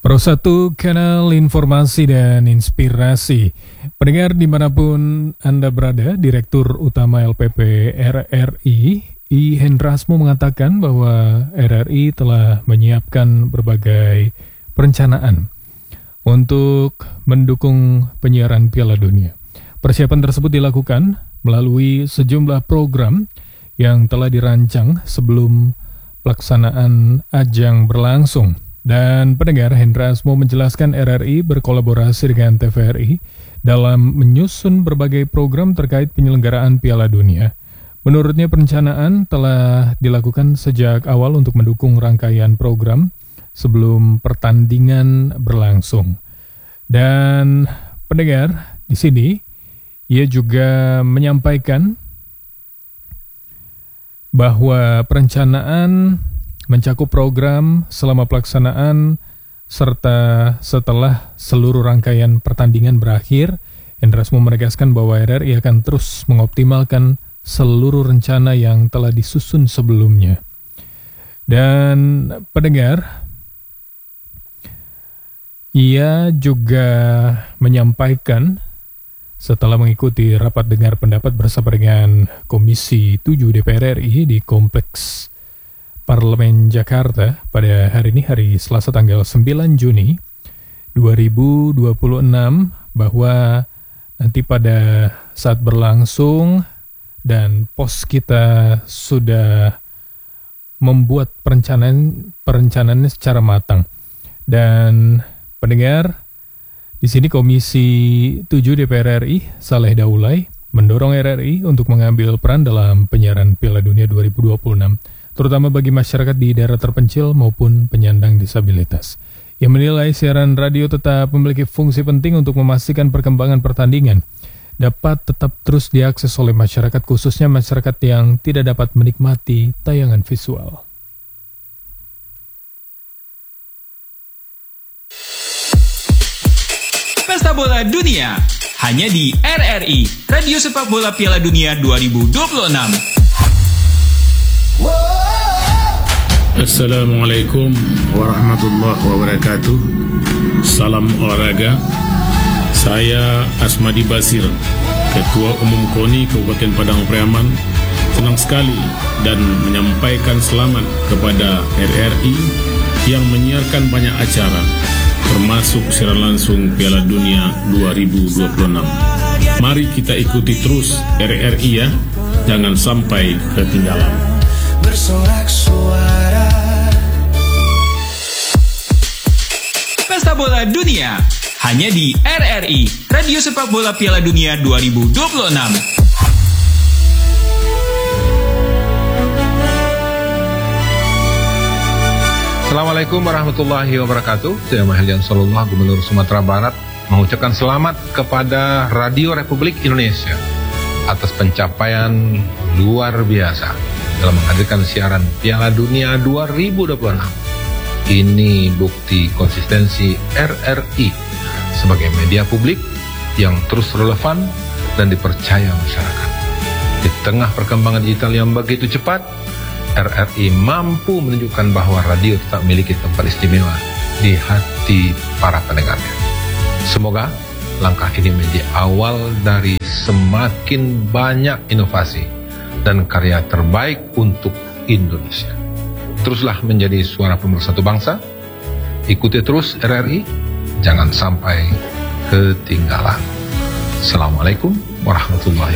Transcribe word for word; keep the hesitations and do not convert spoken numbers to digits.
Pro satu kanal informasi dan inspirasi. Pendengar dimanapun Anda berada, Direktur Utama L P P R R I, I Hendrasmo mengatakan bahwa R R I telah menyiapkan berbagai perencanaan untuk mendukung penyiaran Piala Dunia. Persiapan tersebut dilakukan melalui sejumlah program yang telah dirancang sebelum pelaksanaan ajang berlangsung. Dan pendengar, Hendrasmo menjelaskan R R I berkolaborasi dengan T V R I dalam menyusun berbagai program terkait penyelenggaraan Piala Dunia. Menurutnya perencanaan telah dilakukan sejak awal untuk mendukung rangkaian program sebelum pertandingan berlangsung. Dan pendengar, di sini ia juga menyampaikan bahwa perencanaan mencakup program selama pelaksanaan serta setelah seluruh rangkaian pertandingan berakhir. Hendrasmo menegaskan bahwa R R I akan terus mengoptimalkan seluruh rencana yang telah disusun sebelumnya. Dan pendengar, ia juga menyampaikan setelah mengikuti rapat dengar pendapat bersama dengan Komisi tujuh D P R R I di Kompleks Parlemen Jakarta pada hari ini, hari Selasa tanggal sembilan Juni dua ribu dua puluh enam, bahwa nanti pada saat berlangsung dan pos kita sudah membuat perencanaan perencanaannya secara matang. Dan pendengar, di sini Komisi tujuh D P R R I Saleh Daulay mendorong R R I untuk mengambil peran dalam penyiaran Piala Dunia dua ribu dua puluh enam, terutama bagi masyarakat di daerah terpencil maupun penyandang disabilitas. Ia menilai siaran radio tetap memiliki fungsi penting untuk memastikan perkembangan pertandingan dapat tetap terus diakses oleh masyarakat, khususnya masyarakat yang tidak dapat menikmati tayangan visual. Pesta Bola Dunia hanya di R R I, Radio Sepak Bola Piala Dunia dua ribu dua puluh enam. Assalamualaikum warahmatullahi wabarakatuh. Salam olahraga. Saya Asmadi Basir, Ketua Umum KONI Kabupaten Padang Priaman, senang sekali dan menyampaikan selamat kepada R R I yang menyiarkan banyak acara, termasuk siaran langsung Piala Dunia dua ribu dua puluh enam. Mari kita ikuti terus R R I ya, jangan sampai ketinggalan. Bersorak suara. Pesta Bola Dunia hanya di R R I, Radio Sepak Bola Piala Dunia dua ribu dua puluh enam. Assalamualaikum warahmatullahi wabarakatuh. Saya Maheljan Salullah, Gubernur Sumatera Barat, mengucapkan selamat kepada Radio Republik Indonesia atas pencapaian luar biasa dalam menghadirkan siaran Piala Dunia dua ribu dua puluh enam. Ini bukti konsistensi R R I sebagai media publik yang terus relevan dan dipercaya masyarakat. Di tengah perkembangan digital yang begitu cepat, R R I mampu menunjukkan bahwa radio tetap memiliki tempat istimewa di hati para pendengarnya. Semoga langkah ini menjadi awal dari semakin banyak inovasi dan karya terbaik untuk Indonesia. Teruslah menjadi suara pemersatu bangsa. Ikuti terus R R I, jangan sampai ketinggalan. Assalamualaikum warahmatullahi wabarakatuh.